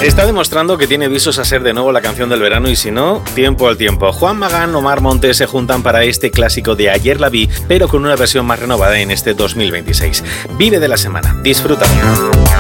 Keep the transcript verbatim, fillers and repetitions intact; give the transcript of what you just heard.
Está demostrando que tiene visos a ser de nuevo la canción del verano y si no, tiempo al tiempo. Juan Magán, Omar Montes se juntan para este clásico de Ayer la vi, pero con una versión más renovada en este dos mil veintiséis. Vive de la semana. Disfrútalo.